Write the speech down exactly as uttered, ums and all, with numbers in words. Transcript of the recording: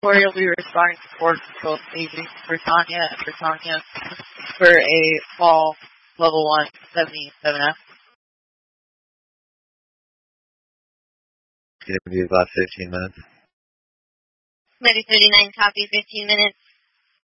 Or you'll be responding to Port Control Agent Britannia and Britannia for a fall level one seventy-seven F. It's going to be about fifteen minutes. Ready thirty-nine, copy, fifteen minutes.